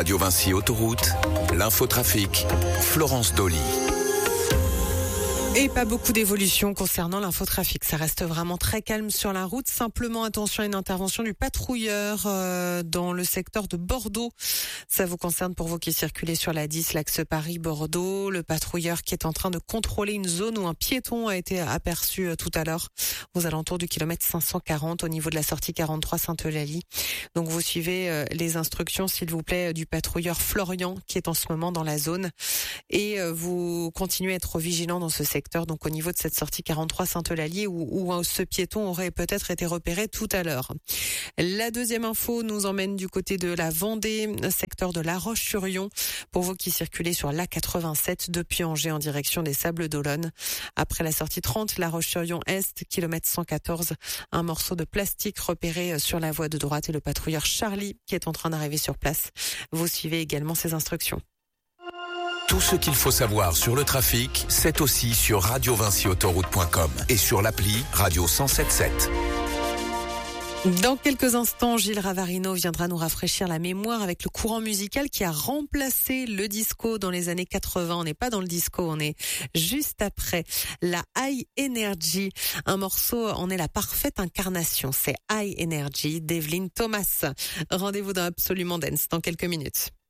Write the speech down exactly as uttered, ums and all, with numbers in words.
Radio Vinci Autoroute, l'infotrafic, Florence Dolly. Et pas beaucoup d'évolution concernant l'infotrafic. Ça reste vraiment très calme sur la route. Simplement, attention à une intervention du patrouilleur euh, dans le secteur de Bordeaux. Ça vous concerne pour vous qui circulez sur la dix, l'axe Paris-Bordeaux. Le patrouilleur qui est en train de contrôler une zone où un piéton a été aperçu euh, tout à l'heure aux alentours du kilomètre cinq cent quarante au niveau de la sortie quarante-trois Sainte-Eulalie. Donc vous suivez euh, les instructions, s'il vous plaît, du patrouilleur Florian qui est en ce moment dans la zone. Et euh, vous continuez à être vigilant dans ce secteur. Donc au niveau de cette sortie quarante-trois Sainte-Eulalie où, où ce piéton aurait peut-être été repéré tout à l'heure. La deuxième info nous emmène du côté de la Vendée, secteur de La Roche-sur-Yon, pour vous qui circulez sur l'A quatre-vingt-sept depuis Angers en direction des Sables d'Olonne. Après la sortie trente, La Roche-sur-Yon Est, kilomètre cent quatorze, un morceau de plastique repéré sur la voie de droite et le patrouilleur Charlie qui est en train d'arriver sur place. Vous suivez également ces instructions. Tout ce qu'il faut savoir sur le trafic, c'est aussi sur radio vinci autoroute point com et sur l'appli Radio cent soixante-sept. Dans quelques instants, Gilles Ravarino viendra nous rafraîchir la mémoire avec le courant musical qui a remplacé le disco dans les années quatre-vingts. On n'est pas dans le disco, on est juste après. La High Energy, un morceau en est la parfaite incarnation. C'est High Energy d'Evelyn Thomas. Rendez-vous dans Absolument Dance dans quelques minutes.